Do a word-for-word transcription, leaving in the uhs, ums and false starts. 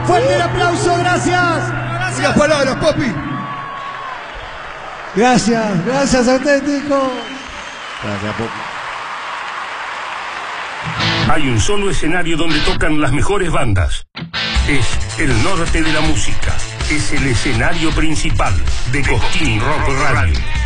Fuerte el aplauso, gracias. Y las palabras, papi. Gracias, gracias auténtico. Gracias, papi. Hay un solo escenario donde tocan las mejores bandas. Es el norte de la música. Es el escenario principal de Cosquín Rock Radio.